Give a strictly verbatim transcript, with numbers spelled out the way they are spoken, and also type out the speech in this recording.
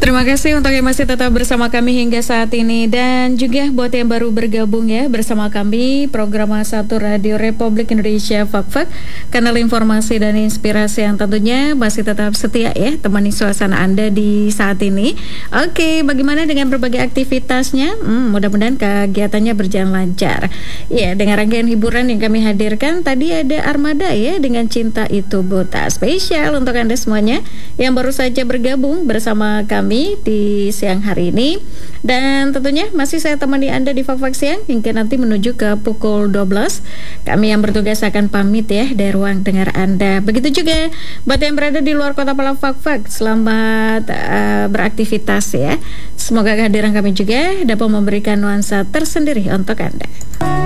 Terima kasih untuk yang masih tetap bersama kami hingga saat ini. Dan juga buat yang baru bergabung ya bersama kami, program satu Radio Republik Indonesia Fak-Fak, kanal informasi dan inspirasi yang tentunya masih tetap setia ya temani suasana Anda di saat ini. Oke, bagaimana dengan berbagai aktivitasnya? Hmm, mudah-mudahan kegiatannya berjalan lancar. Ya, dengan rangkaian hiburan yang kami hadirkan, tadi ada Armada ya dengan Cinta Itu Buta. Spesial untuk Anda semuanya yang baru saja bergabung bersama kami di siang hari ini. Dan tentunya masih saya temani Anda di Fak-Fak Siang hingga nanti menuju ke pukul dua belas. Kami yang bertugas akan pamit ya dari ruang dengar Anda. Begitu juga buat yang berada di luar kota Palau Fak-Fak, selamat uh, beraktivitas ya. Semoga kehadiran kami juga dapat memberikan nuansa tersendiri untuk Anda.